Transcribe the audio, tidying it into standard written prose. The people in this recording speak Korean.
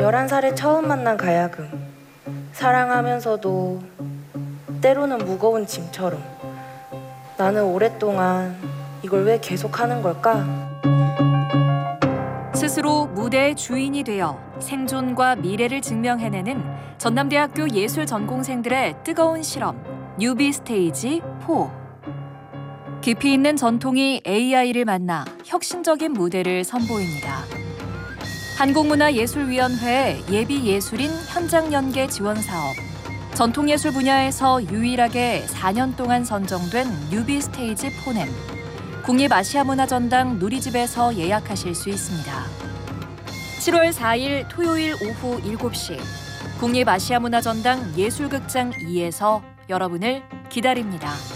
11살에 처음 만난 가야금. 사랑하면서도 때로는 무거운 짐처럼. 나는 오랫동안 이걸 왜 계속하는 걸까? 스스로 무대의 주인이 되어 생존과 미래를 증명해내는 전남대학교 예술 전공생들의 뜨거운 실험, 뉴비 스테이지 4. 깊이 있는 전통이 AI를 만나 혁신적인 무대를 선보입니다. 한국문화예술위원회 예비예술인 현장연계 지원사업, 전통예술 분야에서 유일하게 4년 동안 선정된 뉴비 스테이지 4는 국립아시아문화전당 누리집에서 예약하실 수 있습니다. 7월 4일 토요일 오후 7시 국립아시아문화전당 예술극장 2에서 여러분을 기다립니다.